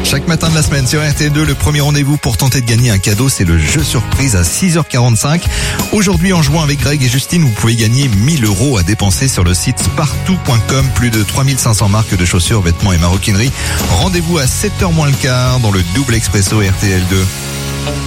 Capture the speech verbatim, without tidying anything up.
Chaque matin de la semaine sur R T L deux, le premier rendez-vous pour tenter de gagner un cadeau, c'est le jeu surprise à six heures quarante-cinq. Aujourd'hui, en jouant avec Greg et Justine, vous pouvez gagner mille euros à dépenser sur le site spartou point com. Plus de trois mille cinq cents marques de chaussures, vêtements et maroquinerie. Rendez-vous à sept heures moins le quart dans le double expresso R T L deux.